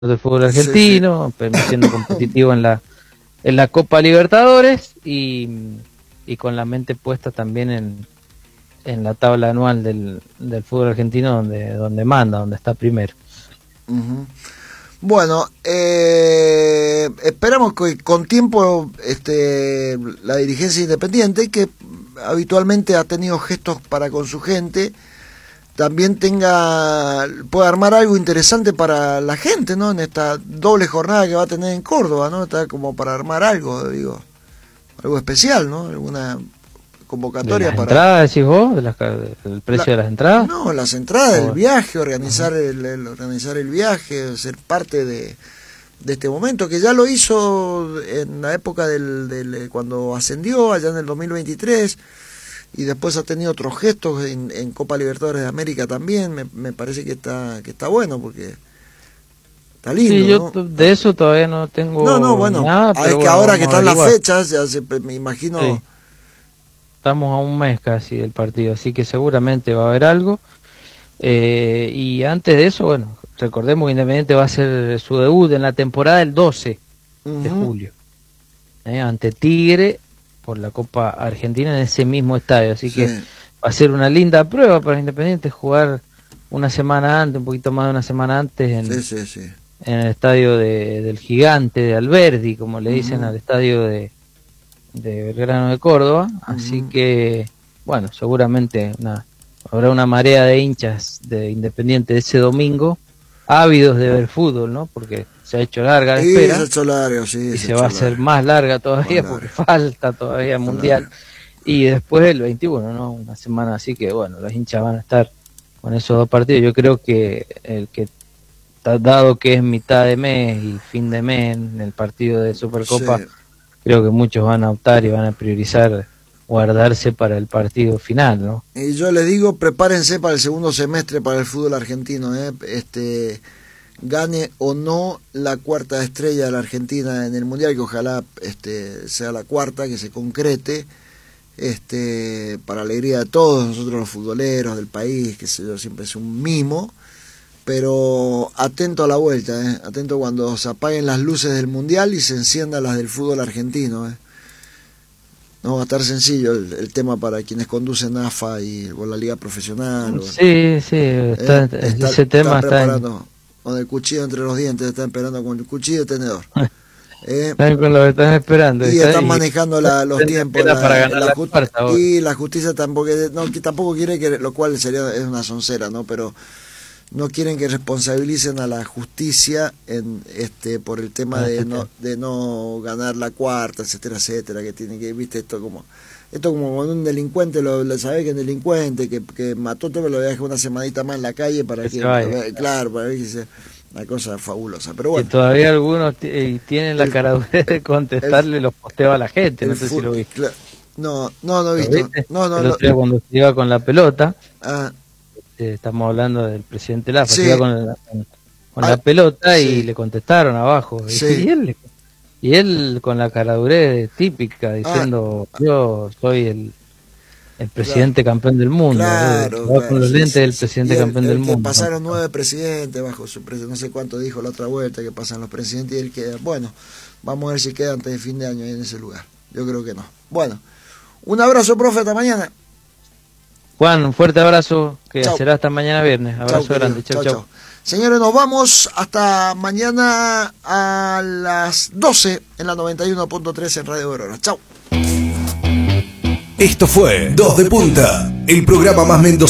del fútbol argentino, siendo competitivo en la Copa Libertadores y con la mente puesta también en la tabla anual del fútbol argentino donde manda, donde está primero. Uh-huh. Bueno, esperamos que con tiempo la dirigencia independiente, que habitualmente ha tenido gestos para con su gente, también pueda armar algo interesante para la gente, ¿no? En esta doble jornada que va a tener en Córdoba, ¿no? Está como para armar algo, digo, algo especial, ¿no? Alguna convocatoria ¿De las para... entradas, decís vos? ¿El precio de las entradas? No, las entradas, el viaje, organizar el viaje, ser parte de este momento, que ya lo hizo en la época cuando ascendió, allá en el 2023, y después ha tenido otros gestos en Copa Libertadores de América también. Me parece que está bueno, porque está lindo, sí, yo ¿no? de eso todavía no tengo bueno, nada, pero es que bueno, ahora que están las averiguar. fechas, me imagino... Sí. Estamos a un mes casi del partido, así que seguramente va a haber algo. Y antes de eso, bueno, recordemos que Independiente va a hacer su debut en la temporada el 12 de julio, ante Tigre por la Copa Argentina en ese mismo estadio, así que va a ser una linda prueba para Independiente jugar una semana antes, un poquito más de una semana antes en el estadio del Gigante de Alberdi, como le dicen al estadio de Belgrano de Córdoba, así que bueno, seguramente habrá una marea de hinchas de Independiente ese domingo, ávidos de ver fútbol, ¿no? Porque se ha hecho larga la espera, se ha hecho largo, y se va a hacer más larga todavía porque falta todavía Mundial, y después el 21, ¿no? Una semana, así que bueno, los hinchas van a estar con esos dos partidos. Yo creo que dado que es mitad de mes y fin de mes en el partido de Supercopa, creo que muchos van a optar y van a priorizar guardarse para el partido final, ¿no? Y yo les digo, prepárense para el segundo semestre para el fútbol argentino, gane o no la cuarta estrella de la Argentina en el Mundial, que ojalá sea la cuarta, que se concrete, para alegría de todos nosotros los futboleros del país, que sé yo, siempre es un mimo. Pero atento a la vuelta, atento cuando se apaguen las luces del Mundial y se enciendan las del fútbol argentino. No va a estar sencillo el tema para quienes conducen AFA o la liga profesional. Ese tema está preparando con el cuchillo entre los dientes, están esperando con el cuchillo y tenedor. Están con lo que están esperando. Y están manejando los tiempos. Y la justicia tampoco quiere, lo cual es una soncera, ¿no? Pero no quieren que responsabilicen a la justicia por el tema de no ganar la cuarta, etcétera, que tiene que, viste, esto como cuando un delincuente lo sabe que es delincuente, que mató todo, lo deja una semanita más en la calle para que para ver que sea una cosa fabulosa. Pero bueno, que todavía algunos tienen la caradura de contestarle los posteos a la gente, no sé si lo viste. No he visto. Cuando se iba con la pelota, estamos hablando del presidente Lafa, se iba con la pelota y le contestaron abajo. Y él con la caradurez típica diciendo, yo soy el presidente campeón del mundo. Con los lentes del presidente campeón del mundo. Pasaron 9 presidentes bajo su no sé cuánto dijo la otra vuelta que pasan los presidentes, y él queda. Bueno, vamos a ver si queda antes de fin de año ahí en ese lugar. Yo creo que no. Bueno, un abrazo, profe, hasta mañana. Juan, un fuerte abrazo, que será hasta mañana viernes. Abrazo grande, chau. Señores, nos vamos hasta mañana a las 12 en la 91.3 en Radio Aurora. Chau. Esto fue Dos de Punta, el programa más mendocino